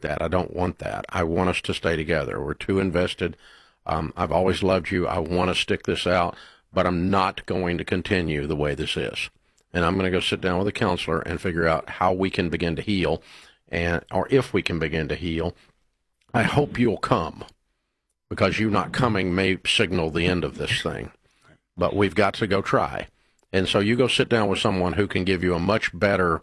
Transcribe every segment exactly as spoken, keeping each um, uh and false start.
that. I don't want that. I want us to stay together. We're too invested. Um, I've always loved you. I want to stick this out, but I'm not going to continue the way this is. And I'm going to go sit down with a counselor and figure out how we can begin to heal, and or if we can begin to heal. I hope you'll come, because you not coming may signal the end of this thing. But we've got to go try. And so you go sit down with someone who can give you a much better,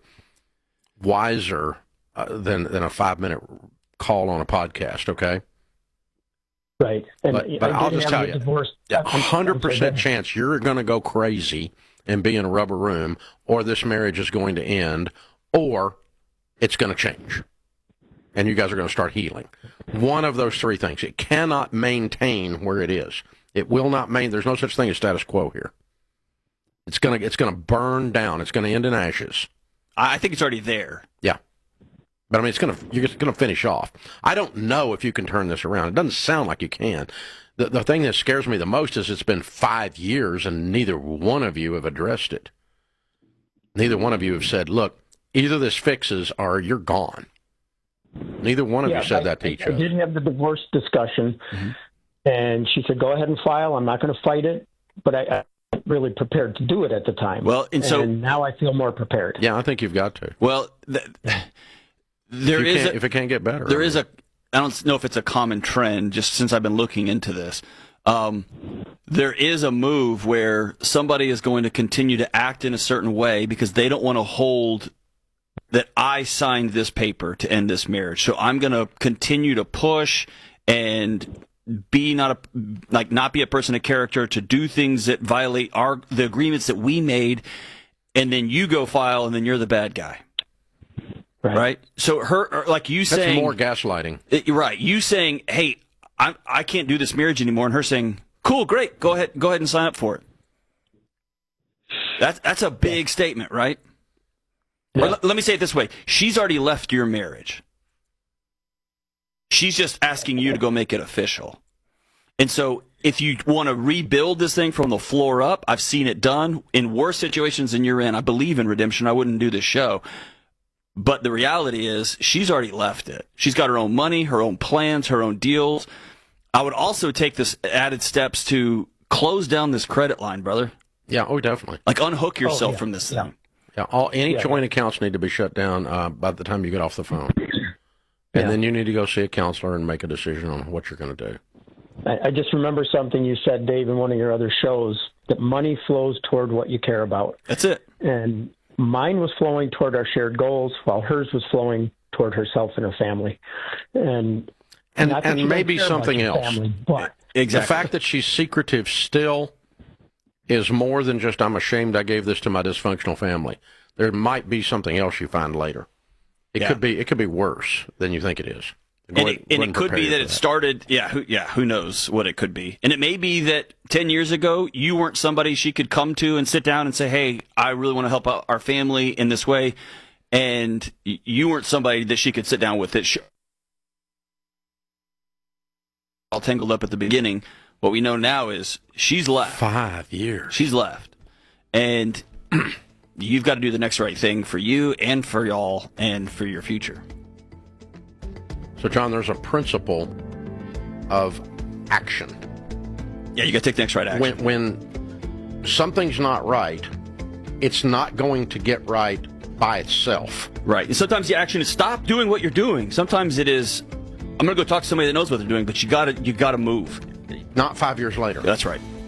wiser uh, than, than a five-minute call on a podcast, okay? Right. And but but I'll just tell you, a hundred percent chance you're going to go crazy and be in a rubber room, or this marriage is going to end, or it's going to change, and you guys are going to start healing. One of those three things. It cannot maintain where it is. It will not maintain. There's no such thing as status quo here. It's going to it's going to burn down. It's going to end in ashes. I think it's already there. Yeah. But, I mean, it's going to you're going to finish off. I don't know if you can turn this around. It doesn't sound like you can. The, the thing that scares me the most is it's been five years and neither one of you have addressed it. Neither one of you have said, look, either this fixes or you're gone. Neither one of yeah, you said I, that to each I other. I did have the divorce discussion, mm-hmm. and she said, go ahead and file. I'm not going to fight it. But I, I wasn't really prepared to do it at the time. Well, and so and now I feel more prepared. Yeah, I think you've got to. Well, th- there is a, if it can't get better. There I mean. is a. I don't know if it's a common trend. Just since I've been looking into this, um, there is a move where somebody is going to continue to act in a certain way because they don't want to hold that I signed this paper to end this marriage. So I'm going to continue to push and be not a like not be a person of character, to do things that violate our the agreements that we made, and then you go file, and then you're the bad guy. Right. right? So her, like you saying, that's more gaslighting. It, right. You saying, "Hey, I I can't do this marriage anymore," and her saying, "Cool, great, go ahead, go ahead and sign up for it." That's that's a big yeah. statement, right? Yeah. Or l- let me say it this way: she's already left your marriage. She's just asking you to go make it official. And so, if you want to rebuild this thing from the floor up, I've seen it done in worse situations than you're in. I believe in redemption. I wouldn't do this show. But the reality is, she's already left it. She's got her own money, her own plans, her own deals. I would also take this added steps to close down this credit line, brother. Yeah, oh, definitely. Like, unhook yourself oh, yeah. from this yeah. thing. Yeah, all any yeah. joint accounts need to be shut down uh, by the time you get off the phone. And yeah. then you need to go see a counselor and make a decision on what you're going to do. I, I just remember something you said, Dave, in one of your other shows, that money flows toward what you care about. That's it. And mine was flowing toward our shared goals, while hers was flowing toward herself and her family. And and, and maybe something else. Family, but exactly. The fact that she's secretive still is more than just, I'm ashamed I gave this to my dysfunctional family. There might be something else you find later. It yeah. could be it could be worse than you think it is. And it, and it could be that it that. started, yeah, who, yeah, who knows what it could be. And it may be that ten years ago, you weren't somebody she could come to and sit down and say, hey, I really want to help out our family in this way. And you weren't somebody that she could sit down with. That she, all tangled up at the beginning. What we know now is she's left. Five years. She's left. And you've got to do the next right thing for you and for y'all and for your future. So, John, there's a principle of action. Yeah, you got to take the next right action. When, when something's not right, it's not going to get right by itself. Right. And sometimes the action is stop doing what you're doing. Sometimes it is, I'm going to go talk to somebody that knows what they're doing, but you got to you got to move. Not five years later. That's right.